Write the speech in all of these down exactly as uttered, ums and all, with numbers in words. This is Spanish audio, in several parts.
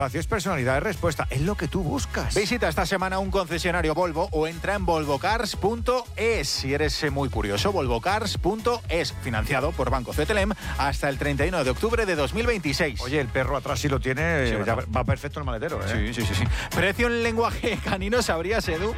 Es personalidad de respuesta, es lo que tú buscas. Visita esta semana un concesionario Volvo o entra en volvo cars punto es. Si eres muy curioso, volvo cars punto es, financiado por Banco C T L M hasta el treinta y uno de octubre de dos mil veintiséis. Oye, el perro atrás sí lo tiene, sí, ya va perfecto el maletero, ¿eh? Sí, sí, sí, sí. Precio en lenguaje canino, ¿sabrías, Edu?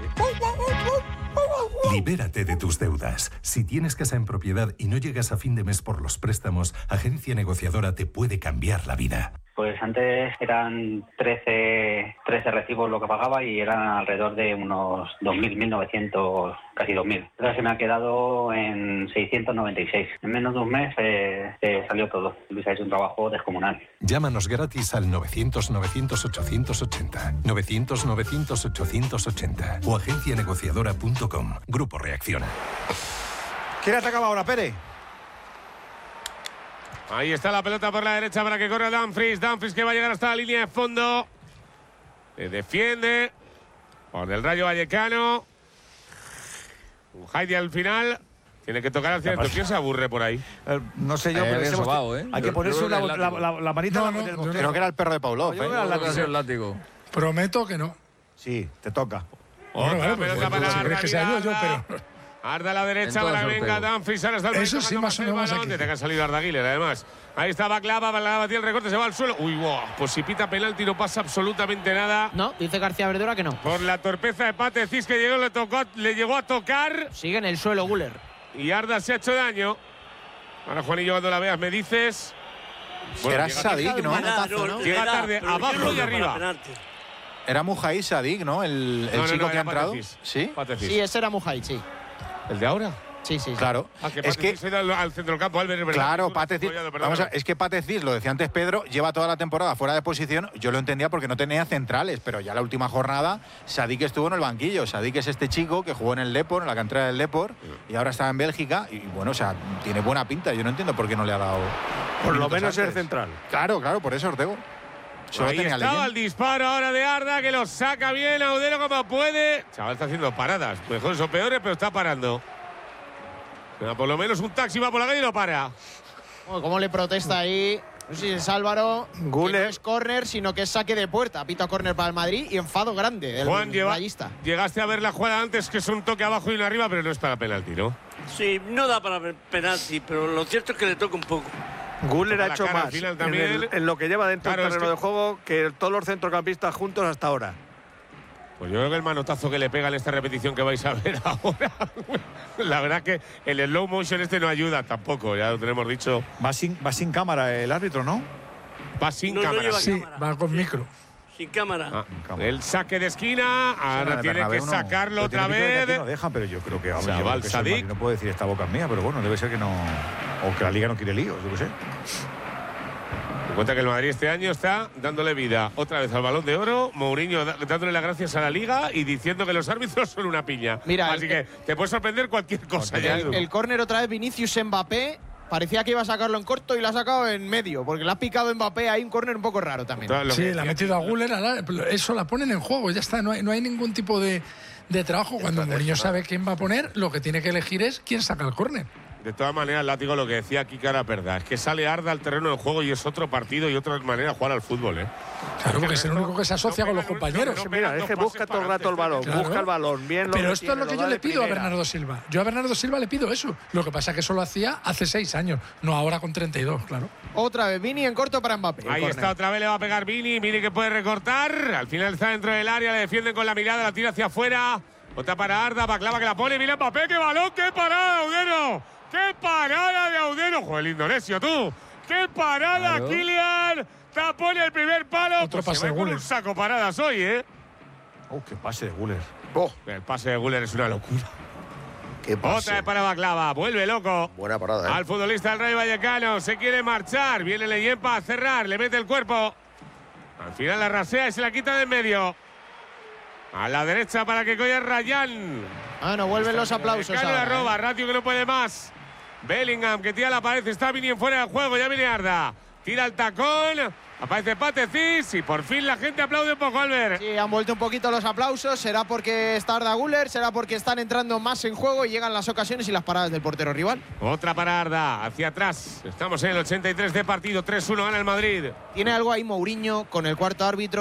Libérate de tus deudas. Si tienes casa en propiedad y no llegas a fin de mes por los préstamos, Agencia Negociadora te puede cambiar la vida. Pues antes eran trece, trece recibos lo que pagaba y eran alrededor de unos dos mil, mil novecientos, casi dos mil. Ahora se me ha quedado en seiscientos noventa y seis. En menos de un mes eh, eh, salió todo. Luis ha hecho un trabajo descomunal. Llámanos gratis al novecientos, novecientos, ochocientos ochenta. novecientos, novecientos, ochocientos ochenta. O agencia negociadora punto com. Grupo Reacciona. ¿Quién atacaba ahora, Pérez? Ahí está la pelota por la derecha para que corra Dumfries. Dumfries que va a llegar hasta la línea de fondo. Le defiende por el Rayo Vallecano. Un Heidi al final. Tiene que tocar al centro. ¿Quién se aburre por ahí? Eh, no sé yo, eh, pero sobao, ¿eh? hay que ponerse la, la, la, la manita no, en no, el no, Creo que era el perro de Paulov. No, ¿eh? yo Creo que ha sido el látigo. Prometo que no. Sí, te toca. Otra Bueno, vale, pelota pues, para si quieres que sea yo, yo, Arda. pero... Arda a la derecha, En todo para que venga sorteo. Dumfries. Ahora está el Eso sí, más o menos aquí. Tiene que ha salido Arda Güler, además. Ahí está Baclava, Baclava tiene el recorte, se va al suelo. Uy, wow. Pues si pita penalti no pasa absolutamente nada. No, dice García Verdura que no. Por la torpeza de Pate Cis que llegó, le, tocó, le llegó a tocar. Sigue en el suelo Güler. Y Arda se ha hecho daño. Ahora, Juanillo, cuando la veas, me dices. Era llega- Sadik, ¿no? Manotazo, ¿no? Llega tarde, abajo y arriba. Era Mujaí Sadik, ¿no? El, el No, no, chico no, que era ha entrado. Pate Cis. ¿Sí? Pate Cis. Sí, ese era Mujay, sí. ¿El de ahora? Sí, sí. sí. Claro. Ah, que es Pate que, Cis ha ido al, al centro del campo, Albert, es verdad. claro, Tú, Pate Cis, Collado, perdón, vamos a, perdón. es que Pate Cis, lo decía antes Pedro, lleva toda la temporada fuera de posición. Yo lo entendía porque no tenía centrales, pero ya la última jornada Sadik estuvo en el banquillo. Sadik es este chico que jugó en el Depor, en la cantera del Depor, y ahora está en Bélgica. Y bueno, o sea, tiene buena pinta. Yo no entiendo por qué no le ha dado. Por lo minutos menos antes. es central. Claro, claro, por eso Ortego. Solo Ahí tenía estaba leyenda. el disparo ahora de Arda, que lo saca bien Audero como puede. Chaval está haciendo paradas, mejores o peores, pero está parando. Pero por lo menos un taxi va por la calle y lo para. Oh, ¿Cómo le protesta ahí? No sé si es Álvaro. Güler. Que no es córner, sino que es saque de puerta. Pita córner para el Madrid y enfado grande del Juan, lleva, rayista. llegaste a ver la jugada antes, que es un toque abajo y uno arriba, pero no es para penalti, ¿no? Sí, no da para penalti, pero lo cierto es que le toca un poco. Guller Toca ha la hecho cara al más final en, también. el- en lo que lleva dentro Claro, del es terreno que- de juego que todos los centrocampistas juntos hasta ahora. Pues yo creo que el manotazo que le pega en esta repetición que vais a ver ahora, la verdad que el slow motion este no ayuda tampoco, ya lo tenemos dicho. Va sin, va sin cámara el árbitro, ¿no? Va sin No, no cámara. lleva Sí, cámara. va con Sí. micro. Sin cámara. Ah, cámara. el saque de esquina, ahora En el tiene que Bernabéu no. sacarlo Pero otra tiene pinta de que vez. aquí no dejan, pero yo creo que vamos, yo Chaval, creo que es el Sadik. Madrid. No puedo decir esta boca es mía, pero bueno, debe ser que no. O que la liga no quiere líos, yo qué sé. Me cuenta que el Madrid este año está dándole vida otra vez al Balón de Oro, Mourinho da- dándole las gracias a la Liga y diciendo que los árbitros son una piña. Mira, así el- que te puede sorprender cualquier cosa. ya, Edu. El, el córner otra vez Vinicius Mbappé. Parecía que iba a sacarlo en corto y lo ha sacado en medio, porque le ha picado Mbappé ahí un córner un poco raro también. Todo lo Sí, que la ha decía metido a aquí, Güler, a la- eso la ponen en juego, ya está, no hay, no hay ningún tipo de, de trabajo. Cuando Mourinho sabe quién va a poner, lo que tiene que elegir es quién saca el córner. De todas maneras, Látigo, lo que decía aquí que era verdad, es que sale Arda al terreno del juego y es otro partido y otra manera de jugar al fútbol, ¿eh? Claro, porque es el único que se asocia no con los pegan un- compañeros. no- no Mira, pegan es que dos busca pases todo el para rato el balón, Claro. busca el balón, bien lo Pero esto es retiene, lo que yo da le de pido a primera. Bernardo Silva. Yo a Bernardo Silva le pido eso. Lo que pasa es que eso lo hacía hace seis años, no ahora con treinta y dos, claro. Otra vez Vini en corto para Mbappé. Ahí el está, córner. otra vez le va a pegar Vini, Vini que puede recortar, al final está dentro del área, le defienden con la mirada, la tira hacia afuera, otra para Arda, Baclava que la pone, mira Mbappé, qué balón, qué parada, Audero, qué parada de Audero, joder, el indonesio tú, qué parada, Claro. Kylian, tapón el primer palo, Otro pues pase se de va con Güler. un saco paradas hoy, ¿eh? Oh, qué pase de Guller. El pase de Güler es una locura. Qué pase. Otra vez para Baclava, vuelve loco. Buena parada, ¿eh? Al futbolista del Rayo Vallecano, se quiere marchar, viene Leyenpa a cerrar, le mete el cuerpo. Al final la rasea y se la quita de en medio. A la derecha para que coja Rayán. Ah, no, vuelven los aplausos Cano la ahora, roba, ¿eh? Ratio que no puede más. Bellingham que tira la pared, está Vini fuera del juego, ya viene Arda. Tira el tacón, aparece Pate Cis y por fin la gente aplaude un poco, Albert. Sí, han vuelto un poquito los aplausos. Será porque está Arda Güler, será porque están entrando más en juego y llegan las ocasiones y las paradas del portero rival. Otra para Arda, hacia atrás. Estamos en el ochenta y tres de partido, tres uno gana el Madrid. Tiene algo ahí Mourinho con el cuarto árbitro.